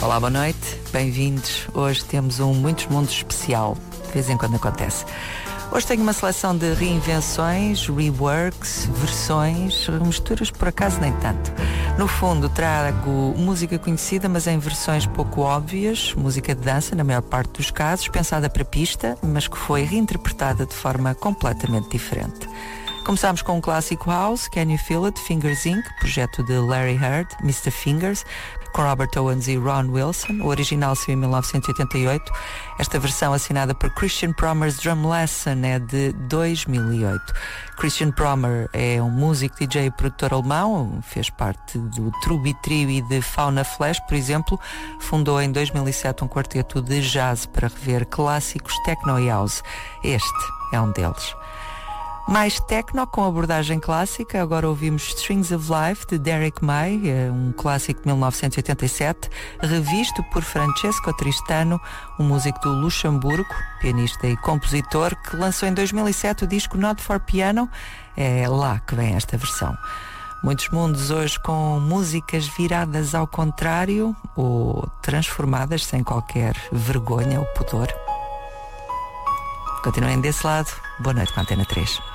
Olá, boa noite, bem-vindos. Hoje temos um Muitos Mundos especial, de vez em quando acontece. Hoje tenho uma seleção de reinvenções, reworks, versões, misturas por acaso nem tanto. No fundo trago música conhecida, mas em versões pouco óbvias, música de dança na maior parte dos casos, pensada para pista, mas que foi reinterpretada de forma completamente diferente. Começámos com um clássico house, Can You Feel It, Fingers Inc., projeto de Larry Heard, Mr. Fingers, com Robert Owens e Ron Wilson. O original saiu em 1988. Esta versão, assinada por Christian Prommer's Drum Lesson, é de 2008. Christian Prommer é um músico, DJ e produtor alemão, fez parte do Truby Trio e de Fauna Flash, por exemplo. Fundou em 2007 um quarteto de jazz para rever clássicos techno e house. Este é um deles. Mais techno com abordagem clássica, agora ouvimos Strings of Life de Derek May, um clássico de 1987, revisto por Francesco Tristano, um músico do Luxemburgo, pianista e compositor, que lançou em 2007 o disco Not for Piano. É lá que vem esta versão. Muitos mundos hoje com músicas viradas ao contrário ou transformadas sem qualquer vergonha ou pudor. Continuem desse lado. Boa noite com a Antena 3.